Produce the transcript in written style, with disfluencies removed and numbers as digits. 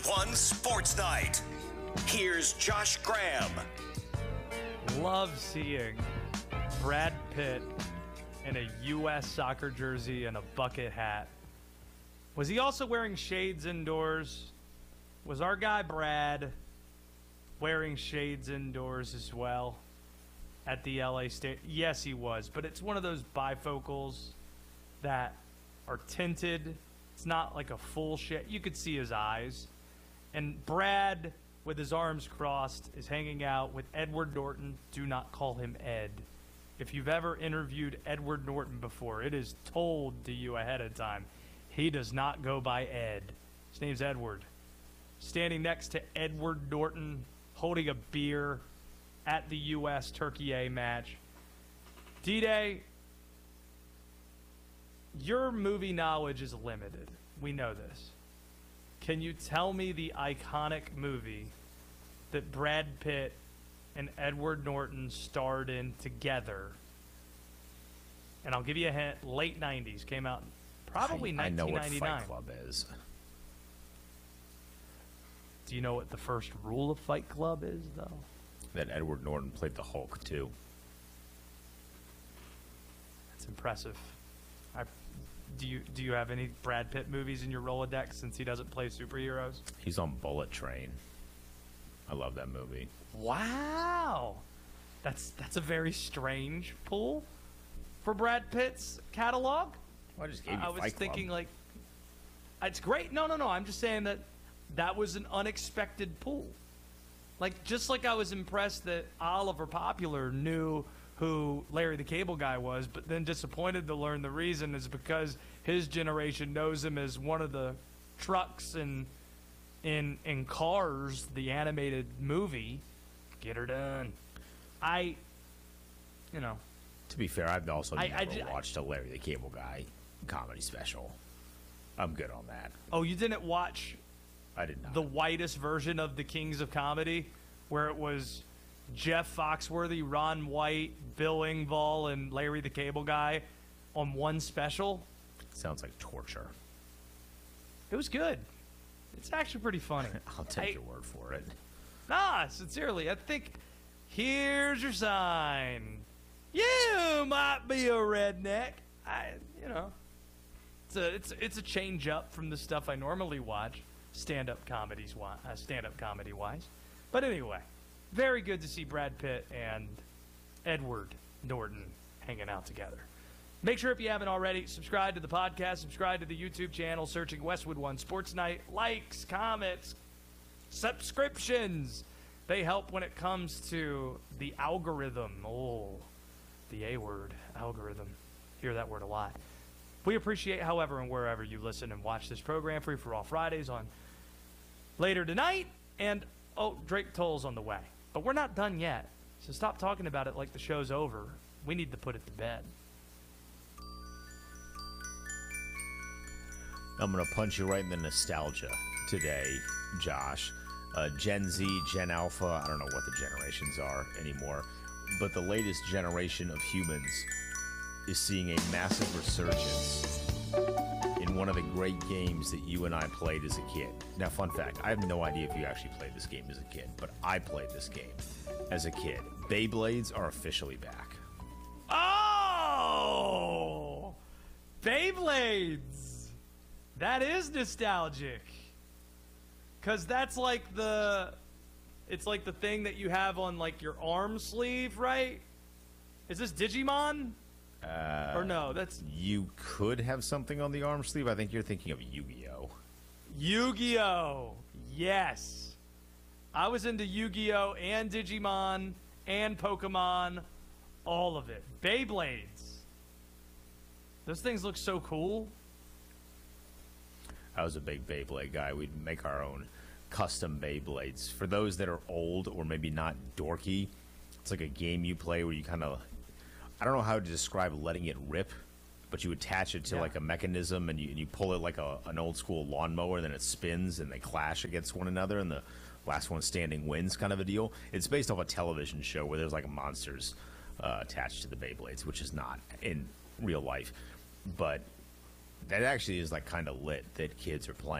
One Sports Night. Here's Josh Graham. Love seeing Brad Pitt in a U.S. soccer jersey and a bucket hat. Was he also wearing shades indoors? Was our guy Brad wearing shades indoors as well at the LA State? Yes, he was, but it's one of those bifocals that are tinted. It's not like a full shade. You could see his eyes. And Brad, with his arms crossed, is hanging out with Edward Norton. Do not call him Ed. If you've ever interviewed Edward Norton before, it is told to you ahead of time. He does not go by Ed. His name's Edward. Standing next to Edward Norton, holding a beer at the U.S. Turkey A match. D-Day, your movie knowledge is limited. We know this. Can you tell me the iconic movie that Brad Pitt and Edward Norton starred in together? And I'll give you a hint. Late 90s. Came out probably 1999. I know what Fight Club is. Do you know what the first rule of Fight Club is, though? That Edward Norton played the Hulk, too. That's impressive. Do you have any Brad Pitt movies in your Rolodex since he doesn't play superheroes? He's on Bullet Train. I love that movie. Wow. That's a very strange pull for Brad Pitt's catalog. Well, I just gave you I was Fight thinking Club. like, it's great. No. I'm just saying that was an unexpected pull. Like, just like I was impressed that Oliver Popular knew who Larry the Cable Guy was, but then disappointed to learn the reason is because his generation knows him as one of the trucks in Cars, the animated movie. Get her done. To be fair, I've also never watched a Larry the Cable Guy comedy special. I'm good on that. Oh, you didn't watch I did not. the whitest version of the Kings of Comedy, where it was Jeff Foxworthy, Ron White, Bill Engvall, and Larry the Cable Guy on one special? Sounds like torture. It was good. It's actually pretty funny. I'll take your word for it. Nah, sincerely, I think here's your sign. You might be a redneck. It's a change up from the stuff I normally watch, stand-up comedy wise. But anyway, very good to see Brad Pitt and Edward Norton hanging out together. Make sure, if you haven't already, subscribe to the podcast, subscribe to the YouTube channel, searching Westwood One Sports Night. Likes, comments, subscriptions. They help when it comes to the algorithm. Oh, the A word, algorithm. Hear that word a lot. We appreciate, however, and wherever you listen and watch this program, Free for All Fridays on later tonight. And, Drake Toll's on the way. But we're not done yet. So stop talking about it like the show's over. We need to put it to bed. I'm going to punch you right in the nostalgia today, Josh. Gen Z, Gen Alpha, I don't know what the generations are anymore, but the latest generation of humans is seeing a massive resurgence in one of the great games that you and I played as a kid. Now, fun fact, I have no idea if you actually played this game as a kid, but I played this game as a kid. Beyblades are officially back. Oh! Beyblades! That is nostalgic. Because that's like it's like the thing that you have on like your arm sleeve, right? Is this Digimon? Or no, that's... You could have something on the arm sleeve. I think you're thinking of Yu-Gi-Oh! Yu-Gi-Oh! Yes. I was into Yu-Gi-Oh! And Digimon and Pokemon. All of it. Beyblades. Those things look so cool. I was a big Beyblade guy. We'd make our own custom Beyblades. For those that are old or maybe not dorky, it's like a game you play where you kind of... I don't know how to describe letting it rip, but you attach it to like a mechanism and you pull it like an old school lawnmower, and then it spins and they clash against one another and the last one standing wins, kind of a deal. It's based off a television show where there's like monsters attached to the Beyblades, which is not in real life. But that actually is like kind of lit that kids are playing.